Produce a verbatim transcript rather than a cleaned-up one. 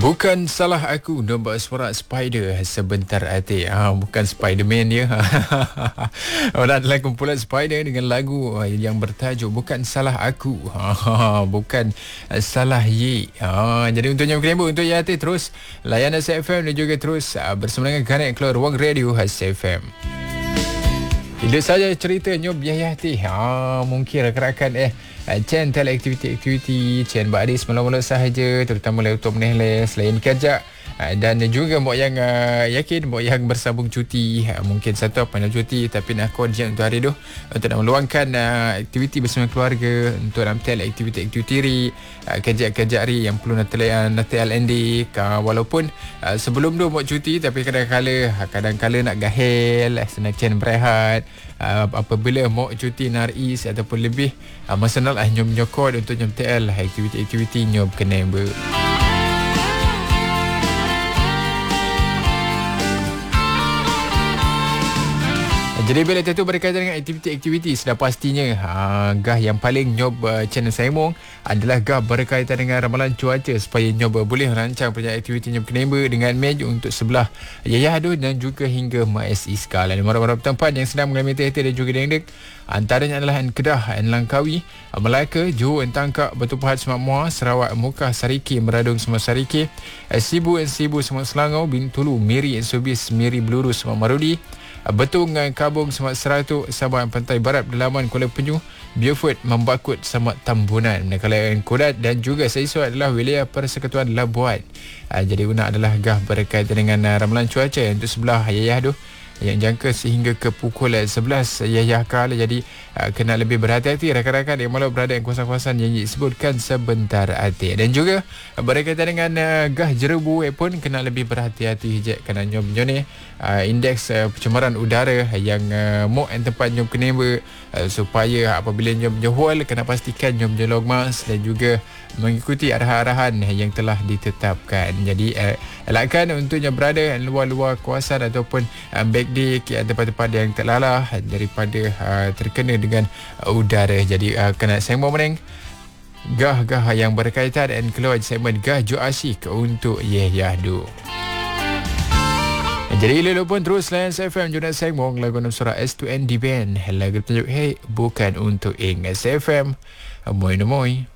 Bukan salah aku nombor suara Spider sebentar hati. Ah, bukan Spiderman dia. Orang adalah kumpulan Spider dengan lagu yang bertajuk Bukan Salah Aku. Ah, bukan salah Ye. Ah, jadi untuk yang berkembang untuk ya hati terus layan Hits F M dan juga terus ah, bersama dengan Connect keluar ruang radio Hits F M. Itu saja cerita Nyob Yahya Tih. Ha, mungkin rakan-rakan eh channel aktiviti-aktiviti Chan Bak Adis mula-mula sahaja, terutama untuk meneh selain kerja. Dan juga mbok yang uh, yakin mbok yang bersambung cuti, uh, mungkin satu apa nak cuti tapi nak kod je untuk hari tu untuk nak meluangkan uh, aktiviti bersama keluarga, untuk nak tel aktiviti-aktiviti ri uh, kerja-kerja ri yang perlu nak telayan nak L N D uh, walaupun uh, sebelum tu mbok cuti tapi kadang-kala kadang-kala nak gahel nak chen berehat. Uh, apabila mau cuti naris ataupun lebih uh, masa nak lah nyom nyokod untuk nyom T L aktiviti-aktiviti nyom kena ber. Jadi bila tentu berkaitan dengan aktiviti-aktiviti sudah pastinya ha, gah yang paling nyob uh, channel Saimong adalah gah berkaitan dengan ramalan cuaca supaya nyob uh, boleh rancang punya aktiviti nyob Kenemba dengan meja untuk sebelah Yayah Adu dan juga hingga Mas Iskal. Dan marah-marah tempat yang sedang mengalami teh-teh dan juga dengdek antaranya adalah Kedah, Langkawi, Melaka, Johor, Tangkak, Batu Pahat, Semak Muar, Sarawak, Mukah, Sariki, Meradung, Semua Sariki, Sibu, Sibu, Semak Selangor, Bintulu, Miri, Subis, Miri, Beluru, Semak Marudi, Betung, Kabung, Semak Seratuk, Sabah, Pantai Barat, Dalaman, Kuala Penyu, Beaufort, Membakut, Semak Tambunan, Negara Kodat dan juga seisu adalah wilayah Persekutuan Labuan. Uh, jadi guna adalah gah berkaitan dengan uh, ramalan cuaca untuk sebelah Yayah tu yang jangka sehingga ke pukul sebelas Yayah kala. Jadi uh, kena lebih berhati-hati rakan-rakan yang malah berada di kawasan-kawasan yang disebutkan sebentar hati. Dan juga uh, berkaitan dengan uh, gah jerebu eh, pun kena lebih berhati-hati je kerana nyom ni uh, indeks uh, pencemaran udara yang uh, mok yang tempat nyom Kenemba uh, supaya apabila nyom johol kena pastikan nyom jelong mas dan juga mengikuti arahan-arahan yang telah ditetapkan. Jadi uh, elakkan untuknya berada luar-luar kawasan ataupun uh, back di tempat-tempat yang terlalah daripada uh, terkena dengan uh, udara. Jadi uh, kena sembang meneng gah-gah yang berkaitan dan keluar segmen gah Jo Asyik untuk Yahya Du. Jadi lelu pun terus layan S F M Juna Sembang lagu enam surah S two N D Band lagu tunjuk Hey Bukan Untuk Ing S F M Moy no moy.